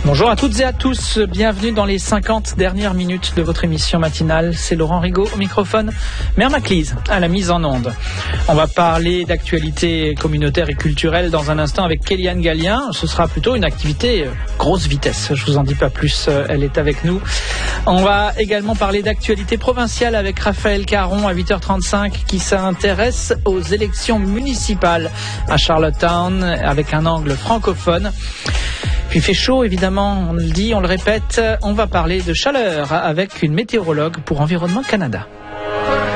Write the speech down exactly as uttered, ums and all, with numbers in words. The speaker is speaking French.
Bonjour à toutes et à tous, bienvenue dans les cinquante dernières minutes de votre émission matinale. C'est Laurent Rigaud au microphone, Mère Maclise à la mise en onde. On va parler d'actualité communautaire et culturelle dans un instant avec Kéliane Gallien. Ce sera plutôt une activité grosse vitesse, je vous en dis pas plus, elle est avec nous. On va également parler d'actualité provinciale avec Raphaël Caron à huit heures trente-cinq qui s'intéresse aux élections municipales à Charlottetown avec un angle francophone. Puis il fait chaud, évidemment, on le dit, on le répète, on va parler de chaleur avec une météorologue pour Environnement Canada.